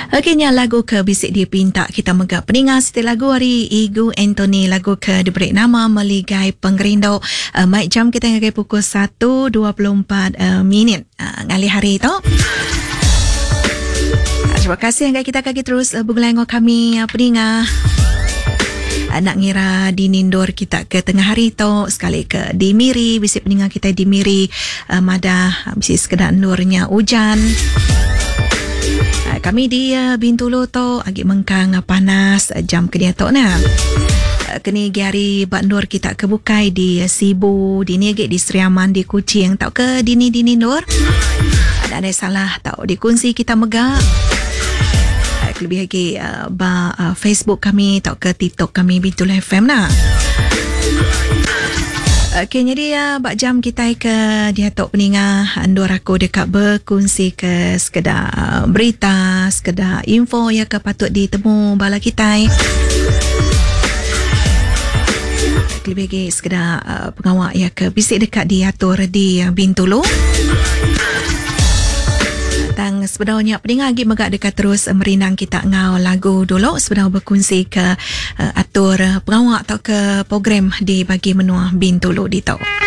Okeynya lagu ke Bisik Dia Pinta kita megah peningat setiap lagu hari Igu Anthony lagu ke diberi nama Meligai Penggerindo. Baik jam kita ngagai pukul 1.24 minit ngali hari itu. Terima kasih yang kita kaki terus bergelango kami peningat. Nak ngira di Nindor kita ke tengah hari tu sekali ke di Miri bisik peningat kita di Miri madah bisik sekedar nurnya hujan. Kami di Bintulu tu agak mengkang panas jam ke dia tu nah. Kini hari Bandur kita kebukai di Sibu, di ni agak di Seriaman, di Kuching tau ke di Nindor. Ada salah tau dikunci kita megah. Lebih lagi Facebook kami tau ke TikTok kami Bintulu FM nah. Okay, jadi bak jam kita ke dia tok peningah andor aku dekat berkongsi ke sekedar berita, sekedar info ya ke patut ditemu bala kita. Lebih lagi sekedar pengawak ya ke bisik dekat diatur di Bintulu. Tang sebenarnya pendengar lagi megak dekat terus merinang kita ngau lagu dulu sebenarnya berkongsi ke atur pengawak atau ke program di bagi menua Bintulu di tau.